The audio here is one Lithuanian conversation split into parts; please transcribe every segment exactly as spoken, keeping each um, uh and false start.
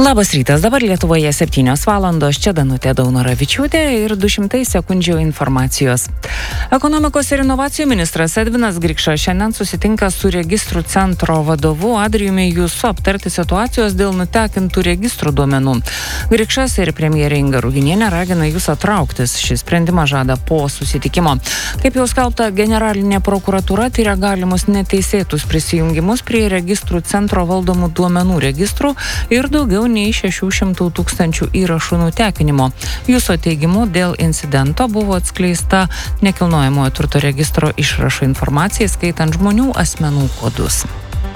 Labas rytas, dabar Lietuvoje septynios valandos, čia Danutė Daunoravičiūtė ir du šimtai sekundžių informacijos. Ekonomikos ir inovacijų ministras Edvinas Grikšas šiandien susitinka su registrų centro vadovu Adrijumi Jusu aptarti situacijos dėl nutekintų registrų duomenų. Grikšas ir premjerė Inga Ruginienė ragina Jusą trauktis. Šį sprendimą žada po susitikimo. Kaip jau skelbta, generalinė prokuratūra tyria galimus neteisėtus prisijungimus prie registrų centro valdomų duomenų registrų ir daugiau nei šešių šimtų tūkstančių įrašų nutekinimo. Juso teigimu, dėl incidento buvo atskleista nekilnojamojo turto registro išrašų informacija, skaitant žmonių asmenų kodus.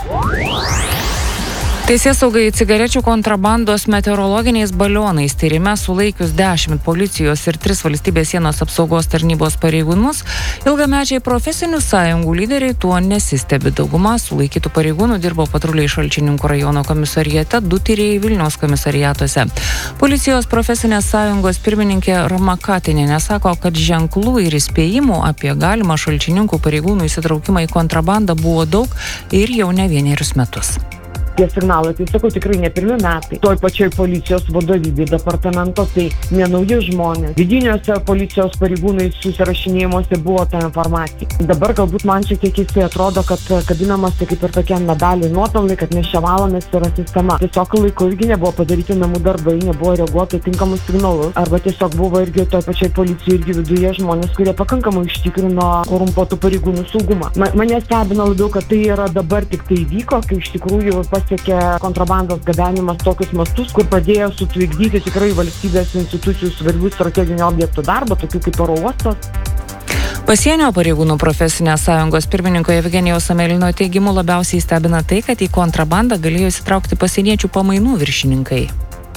Teisėsaugai cigarečių kontrabandos meteorologiniais balionais tyrime sulaikius dešimt policijos ir tris valstybės sienos apsaugos tarnybos pareigūnus, ilgamečiai profesinių sąjungų lyderiai tuo nesistebi. Dauguma sulaikytų pareigūnų dirbo patruliai Šalčininkų rajono komisariate, du tyrėjai Vilniaus komisariatuose. Policijos profesinės sąjungos pirmininkė Roma Katinienė sako, kad ženklų ir įspėjimų apie galimą Šalčininkų pareigūnų įsitraukimą į kontrabandą buvo daug ir jau ne vienerius metus. Tie signalai, tai sakau, tikrai ne pirmi metai. Toj pačioj policijos vadovybė departamento, tai nenauji žmonės. Vidiniuose policijos pareigūnai susirašinėjimuose buvo ta informacija. Dabar galbūt man šiek tiek keistai atrodo, kad kabinamasi kaip ir tokie medaliai nuopelnai, kad mes čia valomės yra sistema. Tiesiog laiku irgi nebuvo padaryti namų darbai, nebuvo reaguoti tinkamus signalus. Arba tiesiog buvo irgi toj pačioj policijoje irgi viduje žmonės, kurie pakankamai užtikrino korumpuotų pareigūnų saugumą. Ma, mane stebina labiau, kad tai yra dabar tik tai vyko, kai iš tikrųjų pas pasiekė kontrabandos gabenimas tokius mastus, kur padėjo sutvigdyti tikrai valstybės institucijų svarbių strateginių objektų darbą, tokių kaip oro uostas. Pasienio pareigūnų profesinės sąjungos pirmininko Evgenijaus Amelino teigimu labiausiai stebina tai, kad į kontrabandą galėjo įsitraukti pasieniečių pamainų viršininkai.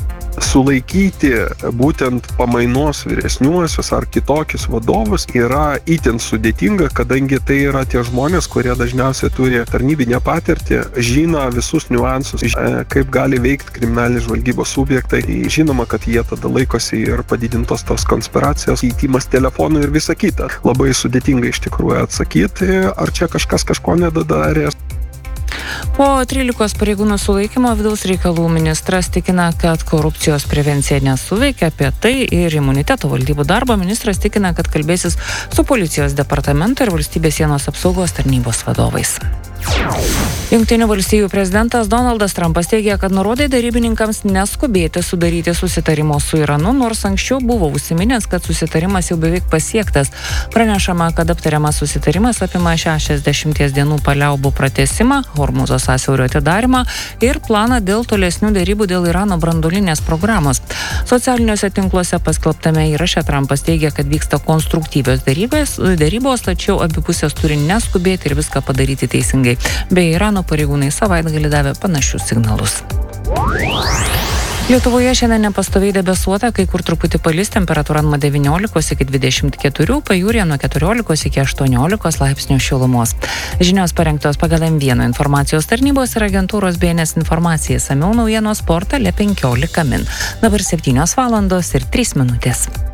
Sulaikyti būtent pamainos vyresniuosius ar kitokius vadovus yra itin sudėtinga, kadangi tai yra tie žmonės, kurie dažniausiai turi tarnybinę patirtį, žino visus niuansus, kaip gali veikti kriminalinės žvalgybos subjektai. Žinoma, kad jie tada laikosi ir padidintos tos konspiracijos, įtimas telefonų ir visa kita. Labai sudėtinga iš tikrųjų atsakyti, ar čia kažkas kažko nedadarė. Po trylikos pareigūnų sulaikymo vidaus reikalų ministras tikina, kad korupcijos prevencija nesuveikia. Apie tai ir imuniteto valdybų darbo ministras tikina, kad kalbėsis su policijos departamento ir valstybės sienos apsaugos tarnybos vadovais. Jungtinių valstijų prezidentas Donaldas Trumpas teigia, kad nurodė darybininkams neskubėti sudaryti susitarimo su Iranu, nors anksčiau buvo užsiminęs, kad susitarimas jau beveik pasiektas. Pranešama, kad aptariamas susitarimas apima šešiasdešimties dienų paliaubų pratęsimą, Hormuzo sąsiaurio atidarimą ir planą dėl tolesnių darybų dėl Irano branduolinės programos. Socialiniuose tinkluose paskelbtame įraše Trumpas teigia, kad vyksta konstruktyvios darybos, darybos, tačiau abi pusės turi neskubėti ir viską padaryti teisingai. Bei Irano pareigūnai savaitgalį davė panašius signalus. Lietuvoje šiandien nepastoviai debesuota, kai kur truputį palis, temperatūra nuo devyniolikos iki dvidešimt keturių, pajūryje nuo keturiolikos iki aštuoniolikos laipsnių šilumos. Žinios parengtos pagal M vienas informacijos tarnybos ir agentūros B N S informacija, išsamiau naujienos portale penkiolika min. Dabar septynios valandos ir trys minutės.